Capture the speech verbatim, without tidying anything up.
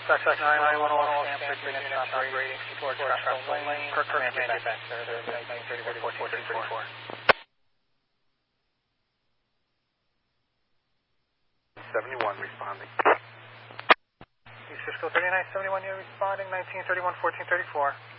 Success nine one one, all Stanford units operating towards Crestwell Lane, Kirk Command Back, sir, nineteen thirty-one, fourteen thirty-four. seventy-one responding. East Cisco thirty-nine seventy-one, you're responding, nineteen thirty-one, fourteen thirty-four.